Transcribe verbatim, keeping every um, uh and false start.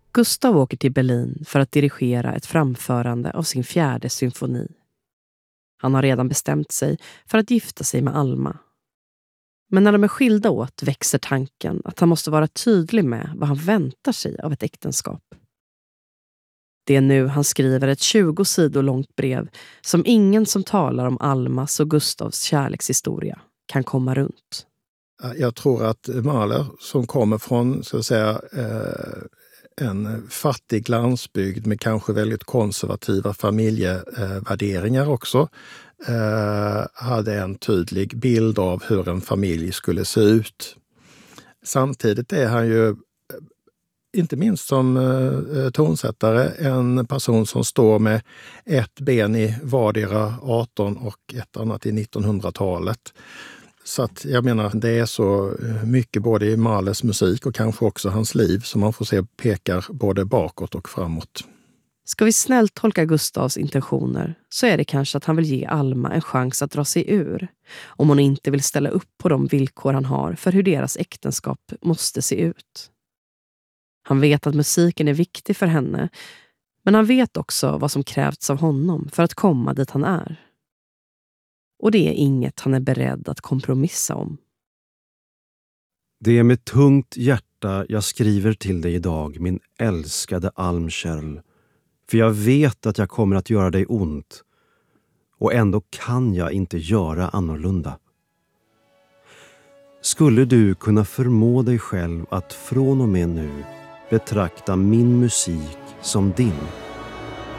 Gustav åker till Berlin för att dirigera ett framförande av sin fjärde symfoni. Han har redan bestämt sig för att gifta sig med Alma. Men när de är skilda åt växer tanken att han måste vara tydlig med vad han väntar sig av ett äktenskap. Det är nu han skriver ett tjugo sidor långt brev som ingen som talar om Almas och Gustavs kärlekshistoria kan komma runt. Jag tror att Mahler, som kommer från så att säga, en fattig landsbygd med kanske väldigt konservativa familjevärderingar också, hade en tydlig bild av hur en familj skulle se ut. Samtidigt är han ju, inte minst som eh, tonsättare, en person som står med ett ben i vardera arton och ett annat i nittonhundratalet. Så att jag menar, det är så mycket både i Mahlers musik och kanske också hans liv som man får se pekar både bakåt och framåt. Ska vi snällt tolka Gustavs intentioner så är det kanske att han vill ge Alma en chans att dra sig ur, om hon inte vill ställa upp på de villkor han har för hur deras äktenskap måste se ut. Han vet att musiken är viktig för henne, men han vet också vad som krävts av honom för att komma dit han är. Och det är inget han är beredd att kompromissa om. Det är med tungt hjärta jag skriver till dig idag, min älskade Almkärl. För jag vet att jag kommer att göra dig ont. Och ändå kan jag inte göra annorlunda. Skulle du kunna förmå dig själv att från och med nu betrakta min musik som din?